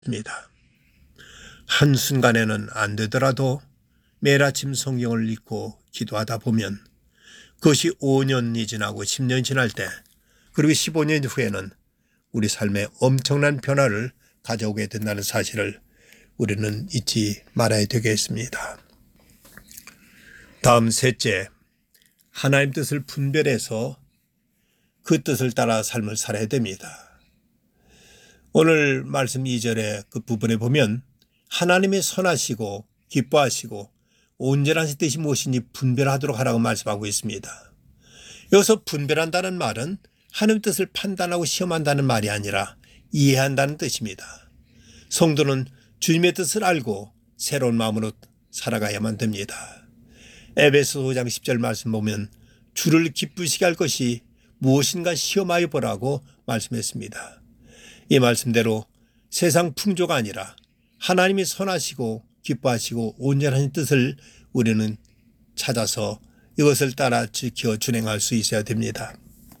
있습니다. 한순간에는 안 되더라도 매일 아침 성경을 읽고 기도하다 보면 그것이 5년이 지나고 10년이 지날 때 그리고 15년 후에는 우리 삶에 엄청난 변화를 가져오게 된다는 사실을 우리는 잊지 말아야 되겠습니다. 다음 셋째, 하나님 뜻을 분별해서 그 뜻을 따라 삶을 살아야 됩니다. 오늘 말씀 2절의 그 부분에 보면 하나님이 선하시고 기뻐하시고 온전하신 뜻이 무엇인지 분별하도록 하라고 말씀하고 있습니다. 여기서 분별한다는 말은 하나님 뜻을 판단하고 시험한다는 말이 아니라 이해한다는 뜻입니다. 성도는 주님의 뜻을 알고 새로운 마음으로 살아가야만 됩니다. 에베소 5장 10절 말씀 보면 주를 기쁘시게 할 것이 무엇인가 시험하여 보라고 말씀했습니다. 이 말씀대로 세상 풍조가 아니라 하나님이 선하시고 기뻐하시고 온전한 뜻을 우리는 찾아서 이것을 따라 지켜 준행할 수 있어야 됩니다.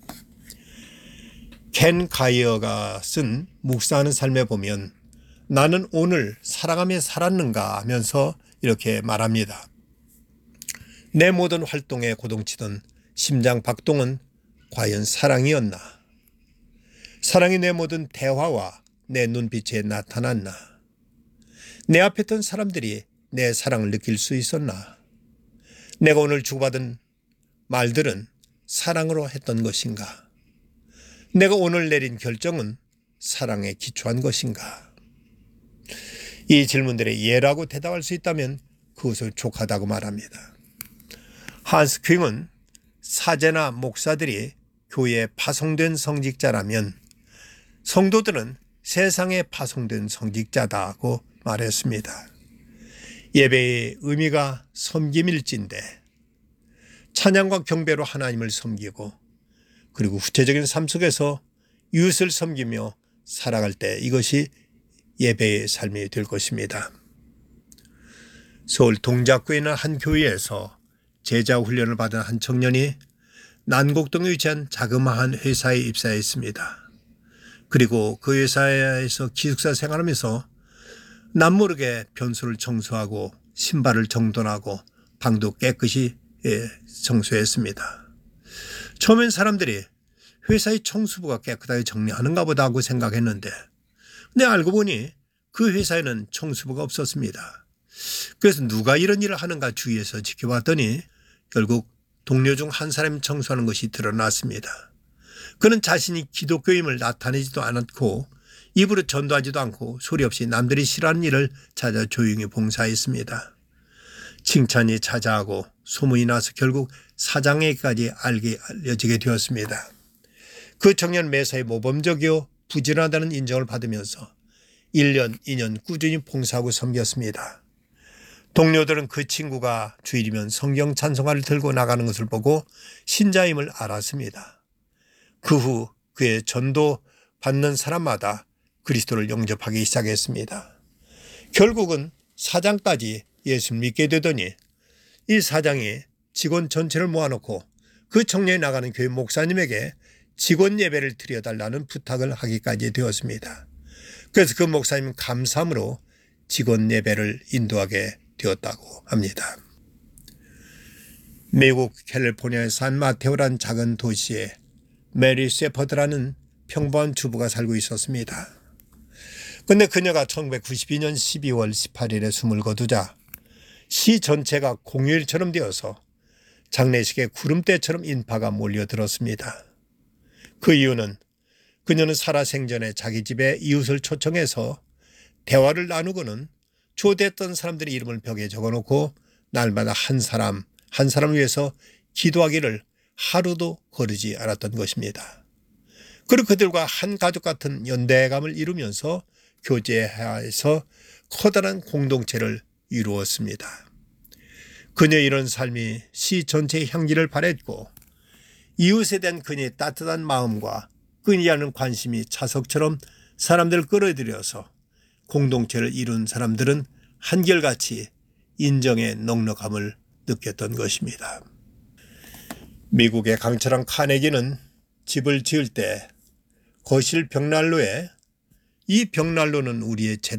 켄 가이어가 쓴 묵상하는 삶에 보면 나는 오늘 사랑하며 살았는가 하면서 이렇게 말합니다. 내 모든 활동에 고동치던 심장 박동은 과연 사랑이었나? 사랑이 내 모든 대화와 내 눈빛에 나타났나? 내 앞에 있던 사람들이 내 사랑을 느낄 수 있었나? 내가 오늘 주고받은 말들은 사랑으로 했던 것인가? 내가 오늘 내린 결정은 사랑에 기초한 것인가? 이 질문들의 예라고 대답할 수 있다면 그것을 족하다고 말합니다. 한스 퀼은 사제나 목사들이 교회에 파송된 성직자라면 성도들은 세상에 파송된 성직자다고 말했습니다. 예배의 의미가 섬김일진데 찬양과 경배로 하나님을 섬기고 그리고 구체적인 삶 속에서 이웃을 섬기며 살아갈 때 이것이 예배의 삶이 될 것입니다. 서울 동작구에 있는 한 교회에서 제자 훈련을 받은 한 청년이 난곡동에 위치한 자그마한 회사에 입사했습니다. 그리고 그 회사에서 기숙사 생활하면서 남모르게 변소를 청소하고 신발을 정돈하고 방도 깨끗이 청소했습니다. 처음엔 사람들이 회사의 청소부가 깨끗하게 정리하는가 보다 하고 생각했는데 근데 알고 보니 그 회사에는 청소부가 없었습니다. 그래서 누가 이런 일을 하는가 주위에서 지켜봤더니 결국 동료 중 한 사람이 청소하는 것이 드러났습니다. 그는 자신이 기독교임을 나타내지도 않았고 입으로 전도하지도 않고 소리 없이 남들이 싫어하는 일을 찾아 조용히 봉사했습니다. 칭찬이 자자하고 소문이 나서 결국 사장에게까지 알려지게 되었습니다. 그 청년 매사에 모범적이요 부지런하다는 인정을 받으면서 1년, 2년 꾸준히 봉사하고 섬겼습니다. 동료들은 그 친구가 주일이면 성경 찬송가를 들고 나가는 것을 보고 신자임을 알았습니다. 그 후 그의 전도 받는 사람마다 그리스도를 영접하기 시작했습니다. 결국은 사장까지 예수 믿게 되더니 이 사장이 직원 전체를 모아놓고 그 청년이 나가는 교회 목사님에게 직원 예배를 드려달라는 부탁을 하기까지 되었습니다. 그래서 그 목사님 감사함으로 직원 예배를 인도하게 되었다고 합니다. 미국 캘리포니아의 산마테오라는 작은 도시에 메리 세퍼드라는 평범한 주부가 살고 있었습니다. 그런데 그녀가 1992년 12월 18일에 숨을 거두자 시 전체가 공휴일처럼 되어서 장례식에 구름대처럼 인파가 몰려들었습니다. 그 이유는 그녀는 살아생전에 자기 집에 이웃을 초청해서 대화를 나누고는 초대했던 사람들의 이름을 벽에 적어놓고 날마다 한 사람을 위해서 기도하기를 하루도 거르지 않았던 것입니다. 그리고 그들과 한 가족 같은 연대감을 이루면서 교제해서 커다란 공동체를 이루었습니다. 그녀의 이런 삶이 시 전체의 향기를 발했고 이웃에 대한 그녀의 따뜻한 마음과 끊이지 관심이 자석처럼 사람들을 끌어들여서 공동체를 이룬 사람들은 한결같이 인정의 넉넉함을 느꼈던 것입니다. 미국의 강철한 카네기는 집을 지을 때 거실 벽난로에 이 벽난로는 우리의